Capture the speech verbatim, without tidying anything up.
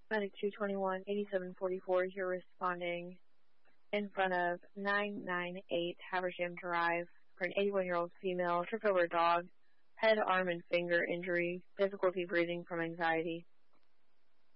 Medic two twenty-one, eighty-seven forty-four, you're responding in front of nine nine eight Haversham Drive for an eighty-one-year-old female, tripped over a dog, head, arm, and finger injury, difficulty breathing from anxiety.